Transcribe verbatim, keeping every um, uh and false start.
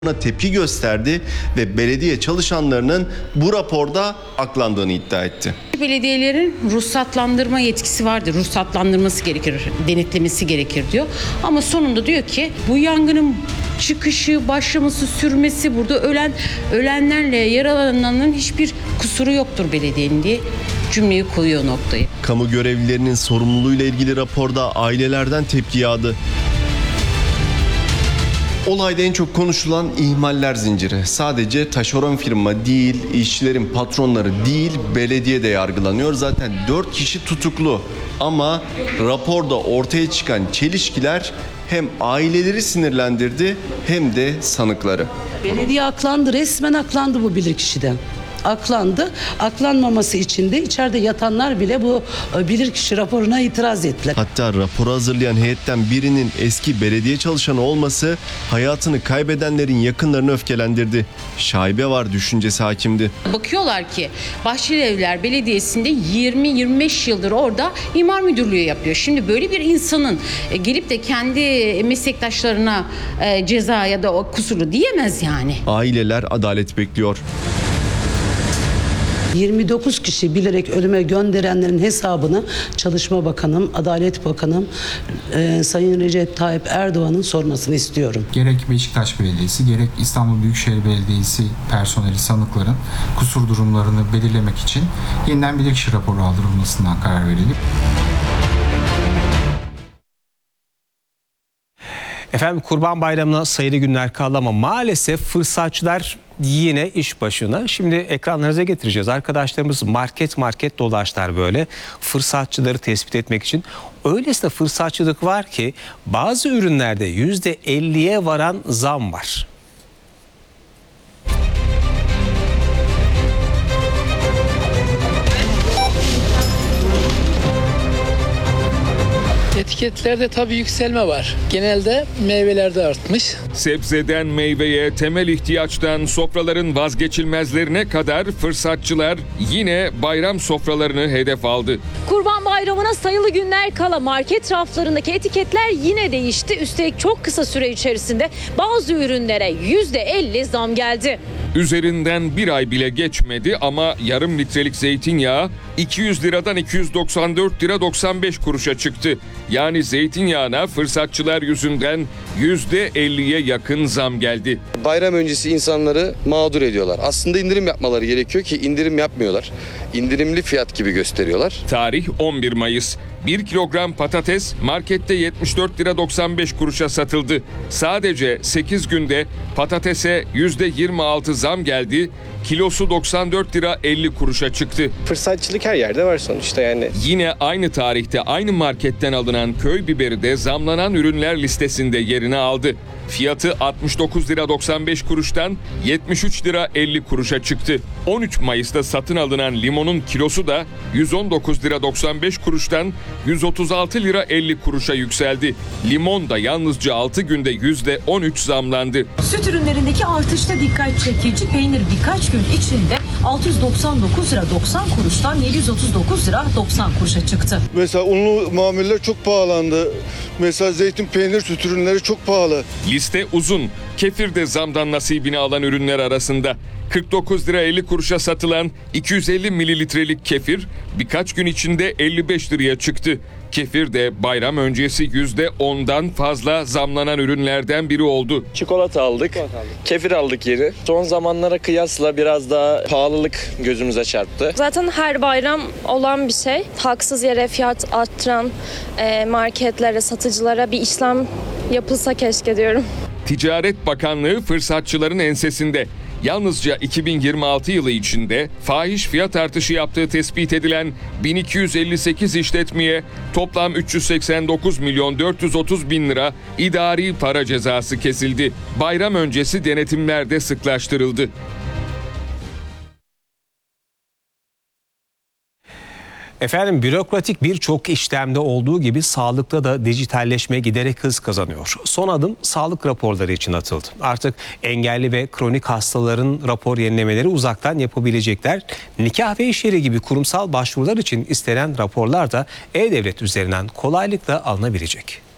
tepki gösterdi ve belediye çalışanlarının bu raporda aklandığını iddia etti. Belediyelerin ruhsatlandırma yetkisi vardır. Ruhsatlandırması gerekir, denetlemesi gerekir diyor. Ama sonunda diyor ki bu yangının çıkışı, başlaması, sürmesi, burada ölen ölenlerle yaralananların hiçbir kusuru yoktur belediyenin diye cümleyi koyuyor noktayı. Kamu görevlilerinin sorumluluğuyla ilgili raporda ailelerden tepki yağdı. Olayda en çok konuşulan ihmaller zinciri. Sadece taşeron firma değil, işçilerin patronları değil, belediye de yargılanıyor. Zaten dört kişi tutuklu. Ama raporda ortaya çıkan çelişkiler hem aileleri sinirlendirdi hem de sanıkları. Belediye aklandı, resmen aklandı bu bilirkişiden. Aklandı. Aklanmaması için de içeride yatanlar bile bu bilirkişi raporuna itiraz ettiler. Hatta raporu hazırlayan heyetten birinin eski belediye çalışanı olması hayatını kaybedenlerin yakınlarını öfkelendirdi. Şaibe var düşüncesi hakimdi. Bakıyorlar ki Bahçelievler Belediyesi'nde yirmi yirmi beş yıldır orada imar müdürlüğü yapıyor. Şimdi böyle bir insanın gelip de kendi meslektaşlarına ceza ya da o kusuru diyemez yani. Aileler adalet bekliyor. yirmi dokuz kişi bilerek ölüme gönderenlerin hesabını Çalışma Bakanım, Adalet Bakanım, e, Sayın Recep Tayyip Erdoğan'ın sormasını istiyorum. Gerek Beşiktaş Belediyesi, gerek İstanbul Büyükşehir Belediyesi personeli, sanıkların kusur durumlarını belirlemek için yeniden bilirkişi raporu aldırılmasından karar verildi. Efendim Kurban Bayramı'na sayılı günler kaldı ama maalesef fırsatçılar yine iş başına. Şimdi ekranlarınıza getireceğiz. Arkadaşlarımız market market dolaştılar böyle fırsatçıları tespit etmek için. Öylesine fırsatçılık var ki bazı ürünlerde yüzde elliye varan zam var. Etiketlerde tabii yükselme var. Genelde meyvelerde artmış. Sebzeden meyveye, temel ihtiyaçtan sofraların vazgeçilmezlerine kadar fırsatçılar yine bayram sofralarını hedef aldı. Kurban Bayramı'na sayılı günler kala market raflarındaki etiketler yine değişti. Üstelik çok kısa süre içerisinde bazı ürünlere yüzde elli zam geldi. Üzerinden bir ay bile geçmedi ama yarım litrelik zeytinyağı iki yüz liradan iki yüz doksan dört lira doksan beş kuruşa çıktı. Yani zeytinyağına fırsatçılar yüzünden yüzde elliye yakın zam geldi. Bayram öncesi insanları mağdur ediyorlar. Aslında indirim yapmaları gerekiyor ki indirim yapmıyorlar. İndirimli fiyat gibi gösteriyorlar. Tarih on bir Mayıs. bir kilogram patates markette yetmiş dört lira doksan beş kuruşa satıldı. Sadece sekiz günde patatese yüzde yirmi altı zam geldi. Kilosu doksan dört lira elli kuruşa çıktı. Fırsatçılık her yerde var sonuçta yani. Yine aynı tarihte aynı marketten alınan köy biberi de zamlanan ürünler listesinde yerini aldı. Fiyatı altmış dokuz lira doksan beş kuruştan yetmiş üç lira elli kuruşa çıktı. on üç Mayıs'ta satın alınan limonun kilosu da yüz on dokuz lira doksan beş kuruştan yüz otuz altı lira elli kuruşa yükseldi. Limon da yalnızca altı günde yüzde on üç zamlandı. Süt ürünlerindeki artışta dikkat çekici. Peynir birkaç gün içinde altı yüz doksan dokuz lira doksan kuruştan yedi yüz otuz dokuz lira doksan kuruşa çıktı. Mesela unlu mamuller çok pahalandı. Mesela zeytin, peynir, süt ürünleri çok pahalı. Liste uzun. Kefir de zamdan nasibini alan ürünler arasında. kırk dokuz lira elli kuruşa satılan iki yüz elli mililitrelik kefir birkaç gün içinde elli beş liraya çıktı. Kefir de bayram öncesi yüzde ondan fazla zamlanan ürünlerden biri oldu. Çikolata aldık, Çikolata aldık. Kefir aldık yeri. Son zamanlara kıyasla biraz daha pahalılık gözümüze çarptı. Zaten her bayram olan bir şey. Haksız yere fiyat arttıran e, marketlere, satıcılara bir işlem yapılsa keşke diyorum. Ticaret Bakanlığı fırsatçıların ensesinde. Yalnızca iki bin yirmi altı yılı içinde fahiş fiyat artışı yaptığı tespit edilen bin iki yüz elli sekiz işletmeye toplam üç yüz seksen dokuz milyon dört yüz otuz bin lira idari para cezası kesildi. Bayram öncesi denetimler de sıklaştırıldı. Efendim bürokratik birçok işlemde olduğu gibi sağlıkta da dijitalleşme giderek hız kazanıyor. Son adım sağlık raporları için atıldı. Artık engelli ve kronik hastaların rapor yenilemeleri uzaktan yapabilecekler. Nikah ve iş yeri gibi kurumsal başvurular için istenen raporlar da e-devlet üzerinden kolaylıkla alınabilecek.